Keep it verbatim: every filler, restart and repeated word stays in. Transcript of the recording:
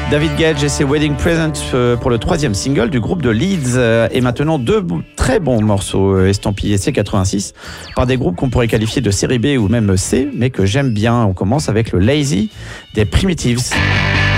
David Gedge et ses Wedding Present pour le troisième single du groupe de Leeds. Et maintenant deux très bons morceaux estampillés C quatre-vingt-six par des groupes qu'on pourrait qualifier de série B ou même C, mais que j'aime bien. On commence avec le Lazy des Primitives.